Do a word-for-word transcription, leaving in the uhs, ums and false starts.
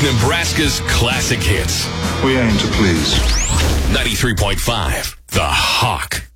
Nebraska's classic hits. We aim to please. ninety-three point five, The Hawk.